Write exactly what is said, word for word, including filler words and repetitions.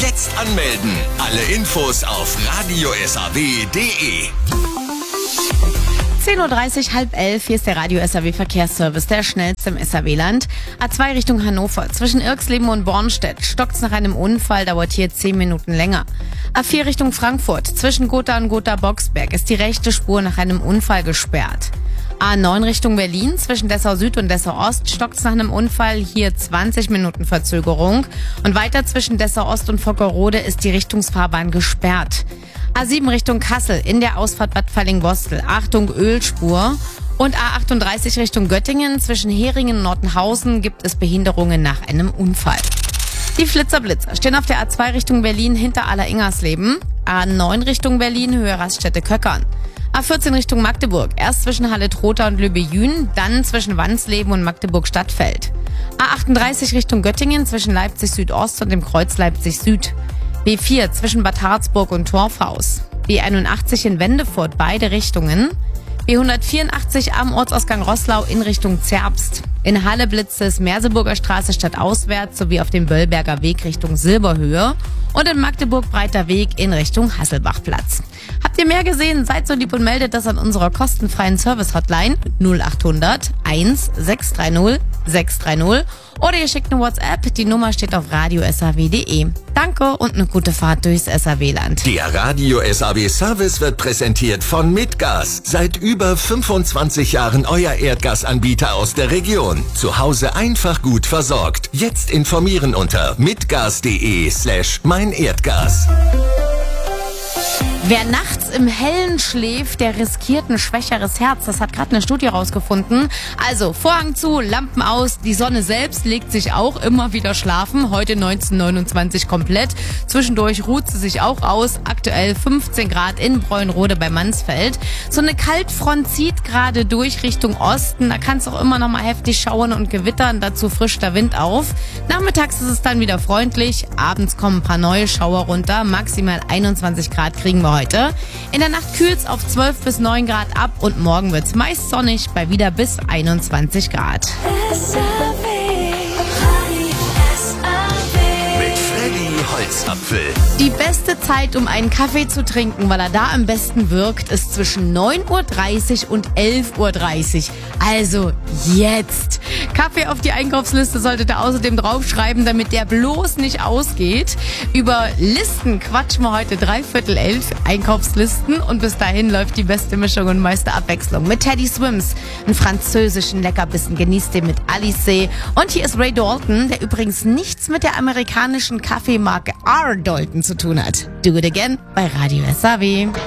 Jetzt anmelden. Alle Infos auf radio s a w punkt d e. zehn Uhr dreißig, halb elf, hier ist der Radio S A W Verkehrsservice, der schnellste im S A W-Land. A zwei Richtung Hannover, zwischen Irxleben und Bornstedt, stockt's nach einem Unfall, dauert hier zehn Minuten länger. A vier Richtung Frankfurt, zwischen Gotha und Gotha-Boxberg ist die rechte Spur nach einem Unfall gesperrt. A neun Richtung Berlin, zwischen Dessau Süd und Dessau Ost stockt's nach einem Unfall, hier zwanzig Minuten Verzögerung. Und weiter zwischen Dessau Ost und Vockerode ist die Richtungsfahrbahn gesperrt. A sieben Richtung Kassel, in der Ausfahrt Bad Falling-Bostel, Achtung Ölspur. Und A achtunddreißig Richtung Göttingen, zwischen Heringen und Nordhausen gibt es Behinderungen nach einem Unfall. Die Flitzer-Blitzer stehen auf der A zwei Richtung Berlin hinter Aller-Ingersleben, A neun Richtung Berlin, Höhe Raststätte Köckern. A vierzehn Richtung Magdeburg, erst zwischen Halle-Trotha und Lübbe-Jühn, dann zwischen Wandsleben und Magdeburg-Stadtfeld. A achtunddreißig Richtung Göttingen, zwischen Leipzig Südost und dem Kreuz Leipzig Süd. B vier zwischen Bad Harzburg und Torfhaus. B einundachtzig in Wendefurt, beide Richtungen. B hundertvierundachtzig am Ortsausgang Roßlau in Richtung Zerbst. In Halle blitzt es Merseburger Straße stadtauswärts sowie auf dem Böllberger Weg Richtung Silberhöhe. Und in Magdeburg Breiter Weg in Richtung Hasselbachplatz. Habt ihr mehr gesehen? Seid so lieb und meldet das an unserer kostenfreien Service-Hotline null acht hundert eins sechs drei null sechs drei null oder ihr schickt eine WhatsApp. Die Nummer steht auf radio s a w punkt d e. Danke und eine gute Fahrt durchs S A W-Land. Der Radio S A W Service wird präsentiert von Mitgas. Seit über fünfundzwanzig Jahren euer Erdgasanbieter aus der Region. Zu Hause einfach gut versorgt. Jetzt informieren unter mitgas.de slash mein Erdgas. Wer nachts im Hellen schläft, der riskiert ein schwächeres Herz. Das hat gerade eine Studie rausgefunden. Also Vorhang zu, Lampen aus. Die Sonne selbst legt sich auch immer wieder schlafen. Heute neunzehnhundertneunundzwanzig komplett. Zwischendurch ruht sie sich auch aus. Aktuell fünfzehn Grad in Bräunrode bei Mansfeld. So eine Kaltfront zieht gerade durch Richtung Osten. Da kann es auch immer noch mal heftig schauern und gewittern. Dazu frischt der Wind auf. Nachmittags ist es dann wieder freundlich. Abends kommen ein paar neue Schauer runter. Maximal einundzwanzig Grad kriegen wir heute. In der Nacht kühlt's auf zwölf bis neun Grad ab und morgen wird's meist sonnig bei wieder bis einundzwanzig Grad. Mit Freddy Holzapfel. Die beste Zeit, um einen Kaffee zu trinken, weil er da am besten wirkt, ist zwischen neun Uhr dreißig und elf Uhr dreißig. Also jetzt. Kaffee auf die Einkaufsliste solltet ihr außerdem draufschreiben, damit der bloß nicht ausgeht. Über Listen quatschen wir heute dreiviertel elf, Einkaufslisten. Und bis dahin läuft die beste Mischung und meiste Abwechslung mit Teddy Swims. Einen französischen Leckerbissen, genießt den mit Alice. Und hier ist Ray Dalton, der übrigens nichts mit der amerikanischen Kaffeemarke R. Dalton zu tun hat. Do it again bei Radio S A W.